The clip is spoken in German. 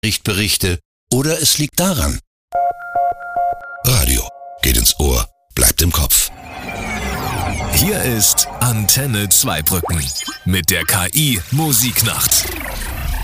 Berichte oder es liegt daran. Radio geht ins Ohr, bleibt im Kopf. Hier ist Antenne Zweibrücken mit der KI Musiknacht.